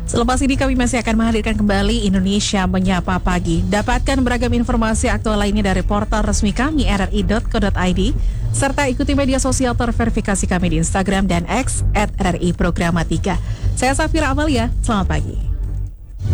Selepas ini kami masih akan menghadirkan kembali Indonesia Menyapa Pagi. Dapatkan beragam informasi aktual lainnya dari portal resmi kami rri.co.id serta ikuti media sosial terverifikasi kami di Instagram dan X @RRI Programa 3. Saya Safira Amalia, selamat pagi.